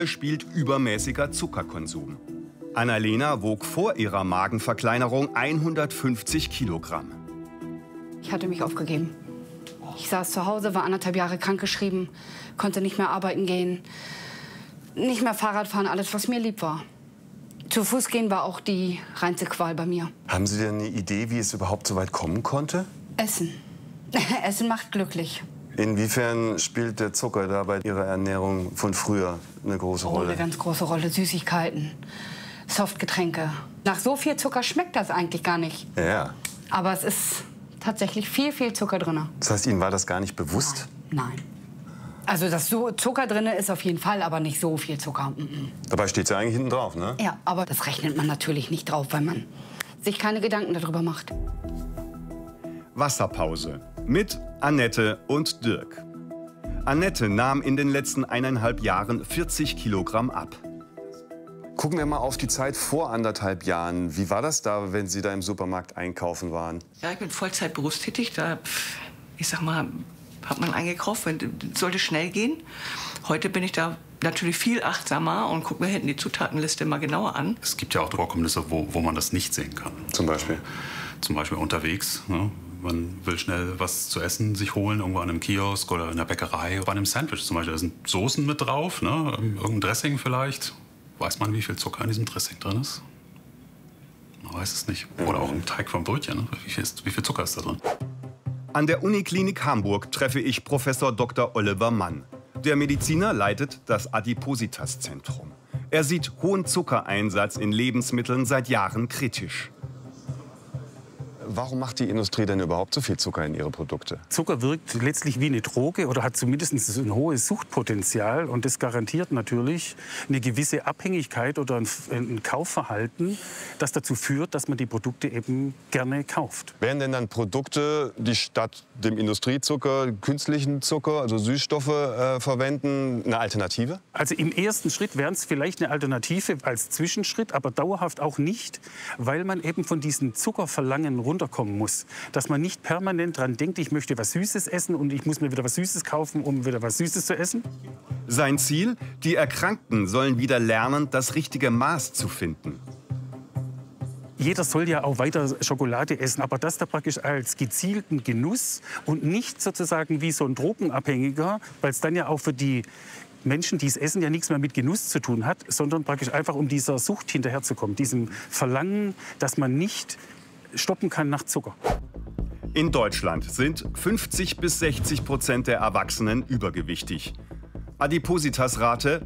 spielt übermäßiger Zuckerkonsum. Annalena wog vor ihrer Magenverkleinerung 150 Kilogramm. Ich hatte mich aufgegeben. Ich saß zu Hause, war 1,5 Jahre krankgeschrieben, konnte nicht mehr arbeiten gehen, nicht mehr Fahrrad fahren, alles, was mir lieb war. Zu Fuß gehen war auch die reinste Qual bei mir. Haben Sie denn eine Idee, wie es überhaupt so weit kommen konnte? Essen. Essen macht glücklich. Inwiefern spielt der Zucker da bei Ihrer Ernährung von früher eine große Rolle? Eine ganz große Rolle. Süßigkeiten, Softgetränke. Nach so viel Zucker schmeckt das eigentlich gar nicht. Ja. Aber es ist tatsächlich viel, viel Zucker drin. Das heißt, Ihnen war das gar nicht bewusst? Nein. Also, dass so Zucker drin ist auf jeden Fall, aber nicht so viel Zucker. Dabei steht es ja eigentlich hinten drauf, ne? Ja, aber das rechnet man natürlich nicht drauf, weil man sich keine Gedanken darüber macht. Wasserpause mit Annette und Dirk. Annette nahm in den letzten 1,5 Jahren 40 Kilogramm ab. Gucken wir mal auf die Zeit vor 1,5 Jahren. Wie war das da, wenn Sie da im Supermarkt einkaufen waren? Ja, ich bin Vollzeit berufstätig. Da, ich sag mal, hat man eingekauft, sollte schnell gehen. Heute bin ich da natürlich viel achtsamer und gucke mir hinten die Zutatenliste mal genauer an. Es gibt ja auch Vorkommnisse, wo man das nicht sehen kann. Zum Beispiel? Zum Beispiel unterwegs. Ne? Man will schnell was zu essen sich holen, irgendwo an einem Kiosk oder in der Bäckerei. Bei einem Sandwich zum Beispiel, da sind Soßen mit drauf, ne? Irgendein Dressing vielleicht. Weiß man, wie viel Zucker in diesem Dressing drin ist? Man weiß es nicht. Oder auch im Teig vom Brötchen. Ne? Wie viel Zucker ist da drin? An der Uniklinik Hamburg treffe ich Professor Dr. Oliver Mann. Der Mediziner leitet das Adipositas-Zentrum. Er sieht hohen Zuckereinsatz in Lebensmitteln seit Jahren kritisch. Warum macht die Industrie denn überhaupt so viel Zucker in ihre Produkte? Zucker wirkt letztlich wie eine Droge oder hat zumindest ein hohes Suchtpotenzial. Und das garantiert natürlich eine gewisse Abhängigkeit oder ein Kaufverhalten, das dazu führt, dass man die Produkte eben gerne kauft. Wären denn dann Produkte, die statt dem Industriezucker künstlichen Zucker, also Süßstoffe verwenden, eine Alternative? Also im ersten Schritt wären es vielleicht eine Alternative als Zwischenschritt, aber dauerhaft auch nicht, weil man eben von diesen Zuckerverlangen runterkommen muss. Dass man nicht permanent daran denkt, ich möchte was Süßes essen und ich muss mir wieder was Süßes kaufen, um wieder was Süßes zu essen. Sein Ziel? Die Erkrankten sollen wieder lernen, das richtige Maß zu finden. Jeder soll ja auch weiter Schokolade essen, aber das da praktisch als gezielten Genuss und nicht sozusagen wie so ein Drogenabhängiger, weil es dann ja auch für die Menschen, die es essen, ja nichts mehr mit Genuss zu tun hat, sondern praktisch einfach um dieser Sucht hinterherzukommen, diesem Verlangen, dass man nicht stoppen kann nach Zucker. In Deutschland sind 50 bis 60% der Erwachsenen übergewichtig. Adipositasrate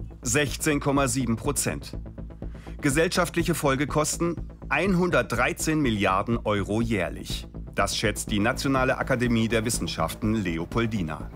16,7%. Gesellschaftliche Folgekosten 113 Milliarden Euro jährlich. Das schätzt die Nationale Akademie der Wissenschaften Leopoldina.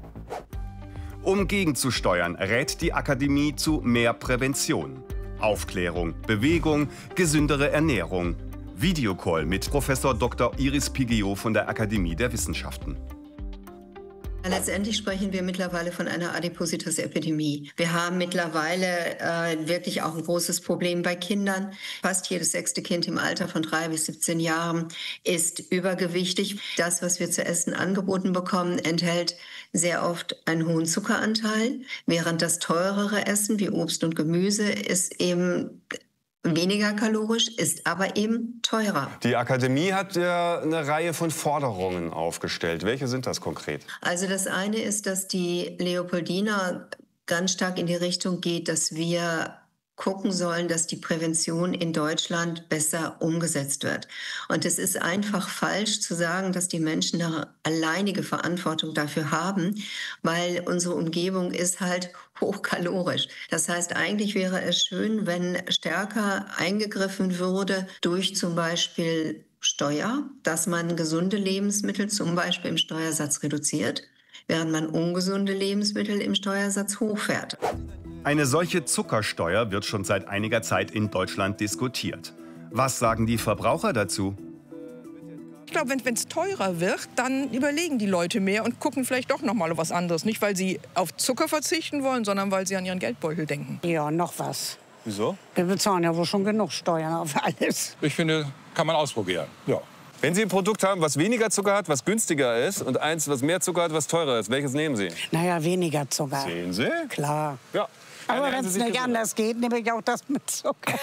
Um gegenzusteuern, rät die Akademie zu mehr Prävention. Aufklärung, Bewegung, gesündere Ernährung. Videocall mit Professor Dr. Iris Piggio von der Akademie der Wissenschaften. Letztendlich sprechen wir mittlerweile von einer Adipositas-Epidemie. Wir haben mittlerweile wirklich auch ein großes Problem bei Kindern. Fast jedes 6. Kind im Alter von 3 bis 17 Jahren ist übergewichtig. Das, was wir zu essen angeboten bekommen, enthält sehr oft einen hohen Zuckeranteil, während das teurere Essen wie Obst und Gemüse ist eben weniger kalorisch, ist aber eben teurer. Die Akademie hat ja eine Reihe von Forderungen aufgestellt. Welche sind das konkret? Also das eine ist, dass die Leopoldina ganz stark in die Richtung geht, dass wir gucken sollen, dass die Prävention in Deutschland besser umgesetzt wird. Und es ist einfach falsch zu sagen, dass die Menschen eine alleinige Verantwortung dafür haben, weil unsere Umgebung ist halt hochkalorisch. Das heißt, eigentlich wäre es schön, wenn stärker eingegriffen würde durch zum Beispiel Steuer, dass man gesunde Lebensmittel zum Beispiel im Steuersatz reduziert, während man ungesunde Lebensmittel im Steuersatz hochfährt. Eine solche Zuckersteuer wird schon seit einiger Zeit in Deutschland diskutiert. Was sagen die Verbraucher dazu? Ich glaube, wenn es teurer wird, dann überlegen die Leute mehr und gucken vielleicht doch noch mal was anderes. Nicht, weil sie auf Zucker verzichten wollen, sondern weil sie an ihren Geldbeutel denken. Ja, noch was. Wieso? Wir bezahlen ja wohl schon genug Steuern auf alles. Ich finde, kann man ausprobieren. Ja. Wenn Sie ein Produkt haben, was weniger Zucker hat, was günstiger ist, und eins, was mehr Zucker hat, was teurer ist, welches nehmen Sie? Naja, weniger Zucker. Sehen Sie? Klar. Ja. Aber wenn es nicht anders geht, nehme ich auch das mit Zucker.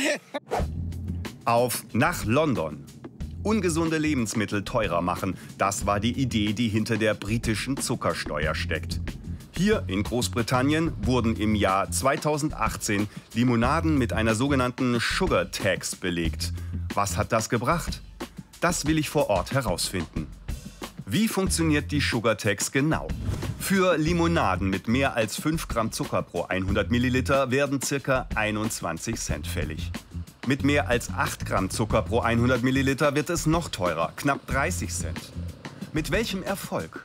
Auf nach London. Ungesunde Lebensmittel teurer machen, das war die Idee, die hinter der britischen Zuckersteuer steckt. Hier in Großbritannien wurden im Jahr 2018 Limonaden mit einer sogenannten Sugar Tax belegt. Was hat das gebracht? Das will ich vor Ort herausfinden. Wie funktioniert die Sugar Tax genau? Für Limonaden mit mehr als 5 Gramm Zucker pro 100 Milliliter werden ca. 21 Cent fällig. Mit mehr als 8 Gramm Zucker pro 100 Milliliter wird es noch teurer, knapp 30 Cent. Mit welchem Erfolg?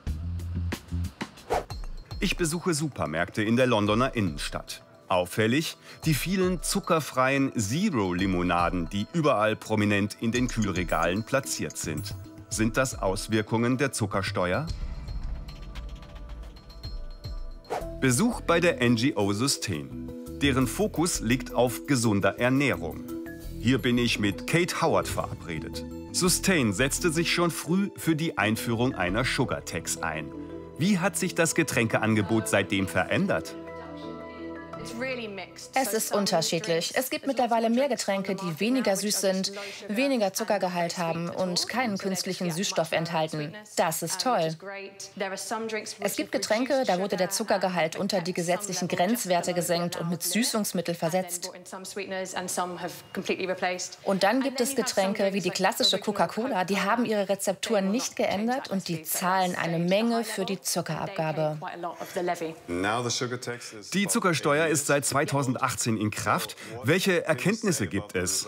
Ich besuche Supermärkte in der Londoner Innenstadt. Auffällig, die vielen zuckerfreien Zero-Limonaden, die überall prominent in den Kühlregalen platziert sind. Sind das Auswirkungen der Zuckersteuer? Besuch bei der NGO Sustain. Deren Fokus liegt auf gesunder Ernährung. Hier bin ich mit Kate Howard verabredet. Sustain setzte sich schon früh für die Einführung einer Sugar Tax ein. Wie hat sich das Getränkeangebot seitdem verändert? Es ist unterschiedlich. Es gibt mittlerweile mehr Getränke, die weniger süß sind, weniger Zuckergehalt haben und keinen künstlichen Süßstoff enthalten. Das ist toll. Es gibt Getränke, da wurde der Zuckergehalt unter die gesetzlichen Grenzwerte gesenkt und mit Süßungsmittel versetzt. Und dann gibt es Getränke wie die klassische Coca-Cola, die haben ihre Rezepturen nicht geändert und die zahlen eine Menge für die Zuckerabgabe. Die Zuckersteuer ist seit 2018 in Kraft. Welche Erkenntnisse gibt es?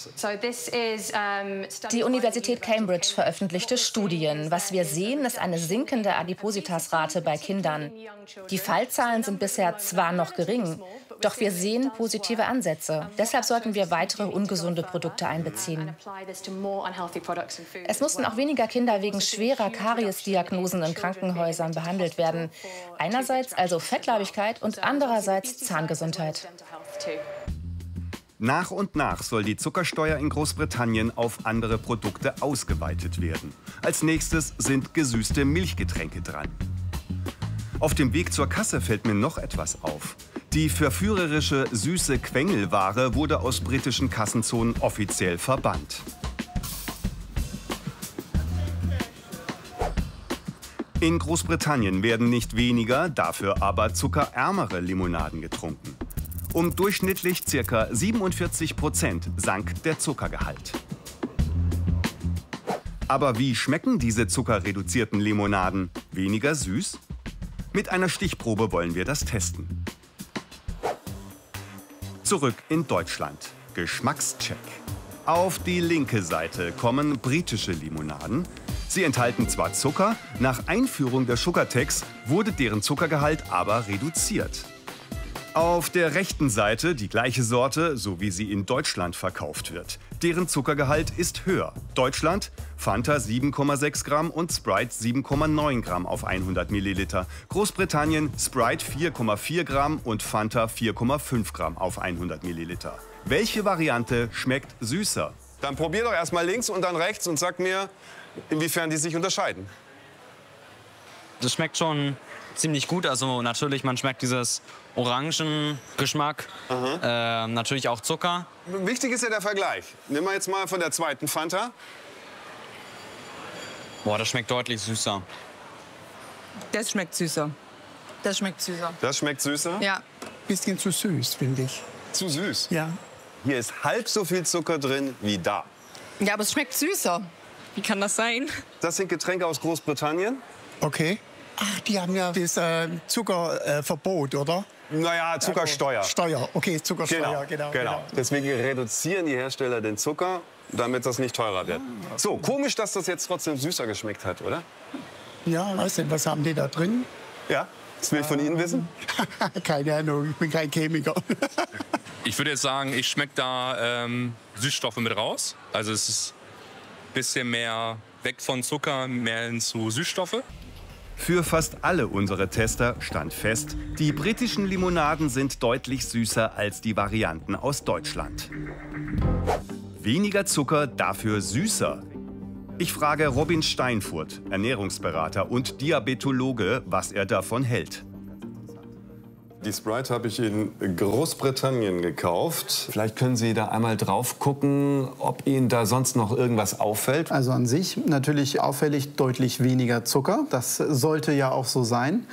Die Universität Cambridge veröffentlichte Studien. Was wir sehen, ist eine sinkende Adipositasrate bei Kindern. Die Fallzahlen sind bisher zwar noch gering, doch wir sehen positive Ansätze. Deshalb sollten wir weitere ungesunde Produkte einbeziehen. Es mussten auch weniger Kinder wegen schwerer Kariesdiagnosen in Krankenhäusern behandelt werden. Einerseits also Fettleibigkeit und andererseits Zahngesundheit. Nach und nach soll die Zuckersteuer in Großbritannien auf andere Produkte ausgeweitet werden. Als nächstes sind gesüßte Milchgetränke dran. Auf dem Weg zur Kasse fällt mir noch etwas auf. Die verführerische süße Quengelware wurde aus britischen Kassenzonen offiziell verbannt. In Großbritannien werden nicht weniger, dafür aber zuckerärmere Limonaden getrunken. Um durchschnittlich ca. 47% sank der Zuckergehalt. Aber wie schmecken diese zuckerreduzierten Limonaden? Weniger süß? Mit einer Stichprobe wollen wir das testen. Zurück in Deutschland. Geschmackscheck. Auf die linke Seite kommen britische Limonaden. Sie enthalten zwar Zucker, nach Einführung der Sugar Tax wurde deren Zuckergehalt aber reduziert. Auf der rechten Seite die gleiche Sorte, so wie sie in Deutschland verkauft wird. Deren Zuckergehalt ist höher. Deutschland Fanta 7,6 Gramm und Sprite 7,9 Gramm auf 100 Milliliter. Großbritannien Sprite 4,4 Gramm und Fanta 4,5 Gramm auf 100 Milliliter. Welche Variante schmeckt süßer? Dann probier doch erst mal links und dann rechts und sag mir, inwiefern die sich unterscheiden. Das schmeckt schon ziemlich gut. Also natürlich, man schmeckt dieses Orangengeschmack, natürlich auch Zucker. Wichtig ist ja der Vergleich. Nehmen wir jetzt mal von der zweiten Fanta. Boah, das schmeckt deutlich süßer. Das schmeckt süßer. Das schmeckt süßer. Das schmeckt süßer? Ja. Bisschen zu süß, finde ich. Zu süß? Ja. Hier ist halb so viel Zucker drin wie da. Ja, aber es schmeckt süßer. Wie kann das sein? Das sind Getränke aus Großbritannien. Okay. Ach, die haben ja das Zuckerverbot, oder? Naja, Zuckersteuer. Steuer, okay, Zuckersteuer, genau. Deswegen reduzieren die Hersteller den Zucker, damit das nicht teurer wird. So, komisch, dass das jetzt trotzdem süßer geschmeckt hat, oder? Ja, weiß nicht, was haben die da drin? Ja, das will ich von Ihnen wissen. Keine Ahnung, ich bin kein Chemiker. Ich würde jetzt sagen, ich schmecke da Süßstoffe mit raus. Also es ist ein bisschen mehr weg von Zucker, mehr hin zu Süßstoffe. Für fast alle unsere Tester stand fest, die britischen Limonaden sind deutlich süßer als die Varianten aus Deutschland. Weniger Zucker, dafür süßer. Ich frage Robin Steinfurt, Ernährungsberater und Diabetologe, was er davon hält. Die Sprite habe ich in Großbritannien gekauft. Vielleicht können Sie da einmal drauf gucken, ob Ihnen da sonst noch irgendwas auffällt. Also an sich natürlich auffällig deutlich weniger Zucker. Das sollte ja auch so sein.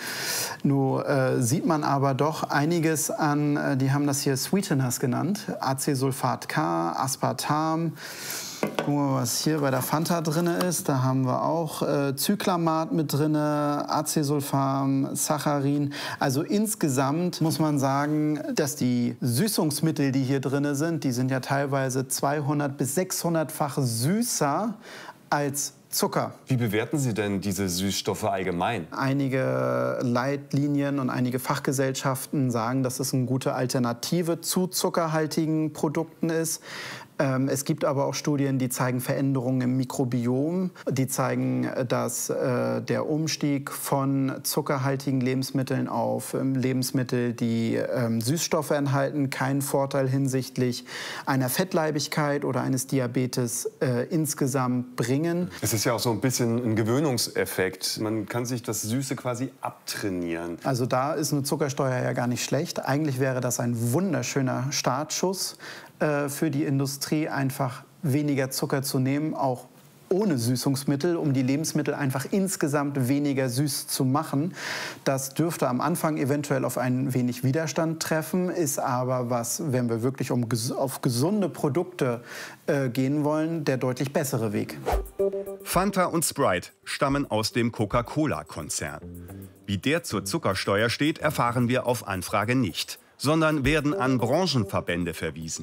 Nur sieht man aber doch einiges an, die haben das hier Sweeteners genannt. Acesulfat K, Aspartam. Gucken wir mal, was hier bei der Fanta drin ist. Da haben wir auch Cyclamat mit drin, Acesulfam, Saccharin. Also insgesamt muss man sagen, dass die Süßungsmittel, die hier drin sind, die sind ja teilweise 200- bis 600-fach süßer als Zucker. Wie bewerten Sie denn diese Süßstoffe allgemein? Einige Leitlinien und einige Fachgesellschaften sagen, dass es eine gute Alternative zu zuckerhaltigen Produkten ist. Es gibt aber auch Studien, die zeigen Veränderungen im Mikrobiom. Die zeigen, dass der Umstieg von zuckerhaltigen Lebensmitteln auf Lebensmittel, die Süßstoffe enthalten, keinen Vorteil hinsichtlich einer Fettleibigkeit oder eines Diabetes insgesamt bringen. Es ist ja auch so ein bisschen ein Gewöhnungseffekt. Man kann sich das Süße quasi abtrainieren. Also da ist eine Zuckersteuer ja gar nicht schlecht. Eigentlich wäre das ein wunderschöner Startschuss für die Industrie, einfach weniger Zucker zu nehmen, auch ohne Süßungsmittel, um die Lebensmittel einfach insgesamt weniger süß zu machen. Das dürfte am Anfang eventuell auf ein wenig Widerstand treffen, ist aber was, wenn wir wirklich auf gesunde Produkte gehen wollen, der deutlich bessere Weg. Fanta und Sprite stammen aus dem Coca-Cola-Konzern. Wie der zur Zuckersteuer steht, erfahren wir auf Anfrage nicht, sondern werden an Branchenverbände verwiesen.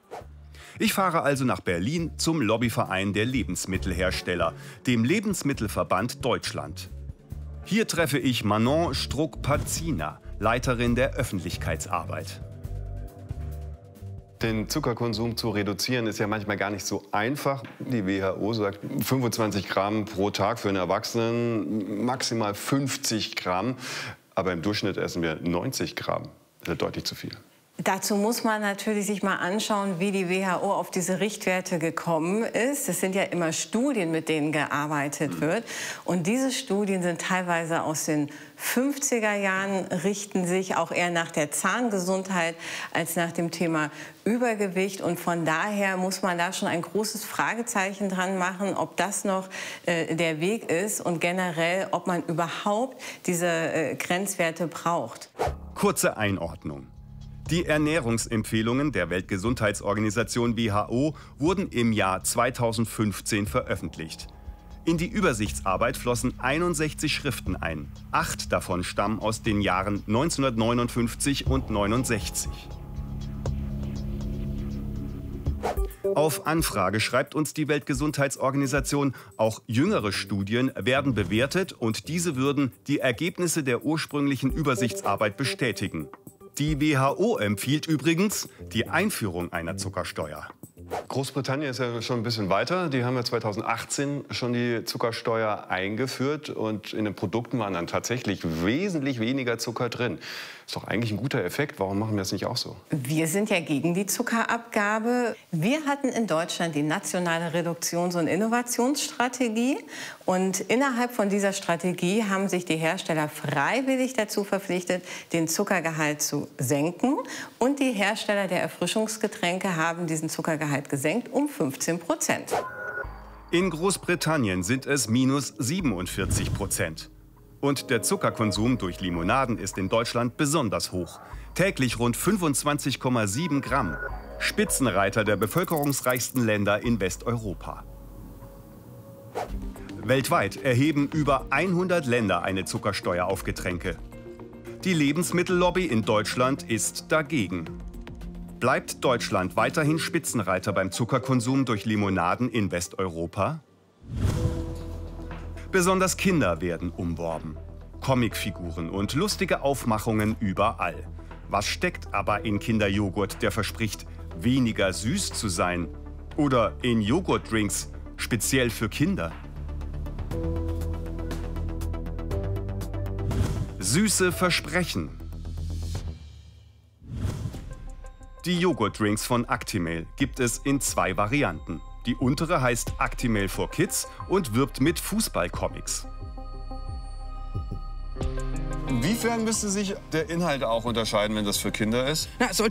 Ich fahre also nach Berlin zum Lobbyverein der Lebensmittelhersteller, dem Lebensmittelverband Deutschland. Hier treffe ich Manon Struck-Pazina, Leiterin der Öffentlichkeitsarbeit. Den Zuckerkonsum zu reduzieren ist ja manchmal gar nicht so einfach. Die WHO sagt 25 Gramm pro Tag für einen Erwachsenen, maximal 50 Gramm. Aber im Durchschnitt essen wir 90 Gramm. Das ist deutlich zu viel. Dazu muss man natürlich sich mal anschauen, wie die WHO auf diese Richtwerte gekommen ist. Es sind ja immer Studien, mit denen gearbeitet wird. Und diese Studien sind teilweise aus den 50er Jahren, richten sich auch eher nach der Zahngesundheit als nach dem Thema Übergewicht. Und von daher muss man da schon ein großes Fragezeichen dran machen, ob das noch der Weg ist und generell, ob man überhaupt diese Grenzwerte braucht. Kurze Einordnung. Die Ernährungsempfehlungen der Weltgesundheitsorganisation WHO wurden im Jahr 2015 veröffentlicht. In die Übersichtsarbeit flossen 61 Schriften ein. 8 davon stammen aus den Jahren 1959 und 69. Auf Anfrage schreibt uns die Weltgesundheitsorganisation, auch jüngere Studien werden bewertet und diese würden die Ergebnisse der ursprünglichen Übersichtsarbeit bestätigen. Die WHO empfiehlt übrigens die Einführung einer Zuckersteuer. Großbritannien ist ja schon ein bisschen weiter. Die haben ja 2018 schon die Zuckersteuer eingeführt. Und in den Produkten waren dann tatsächlich wesentlich weniger Zucker drin. Ist doch eigentlich ein guter Effekt. Warum machen wir das nicht auch so? Wir sind ja gegen die Zuckerabgabe. Wir hatten in Deutschland die nationale Reduktions- und Innovationsstrategie. Und innerhalb von dieser Strategie haben sich die Hersteller freiwillig dazu verpflichtet, den Zuckergehalt zu senken. Und die Hersteller der Erfrischungsgetränke haben diesen Zuckergehalt gesenkt um 15%. In Großbritannien sind es minus 47%. Und der Zuckerkonsum durch Limonaden ist in Deutschland besonders hoch. Täglich rund 25,7 Gramm. Spitzenreiter der bevölkerungsreichsten Länder in Westeuropa. Weltweit erheben über 100 Länder eine Zuckersteuer auf Getränke. Die Lebensmittellobby in Deutschland ist dagegen. Bleibt Deutschland weiterhin Spitzenreiter beim Zuckerkonsum durch Limonaden in Westeuropa? Besonders Kinder werden umworben. Comicfiguren und lustige Aufmachungen überall. Was steckt aber in Kinderjoghurt, der verspricht, weniger süß zu sein? Oder in Joghurtdrinks, speziell für Kinder? Süße Versprechen. Die Joghurtdrinks von Actimel gibt es in 2 Varianten. Die untere heißt Actimel for Kids und wirbt mit Fußballcomics. Inwiefern müsste sich der Inhalt auch unterscheiden, wenn das für Kinder ist? Na, es sollte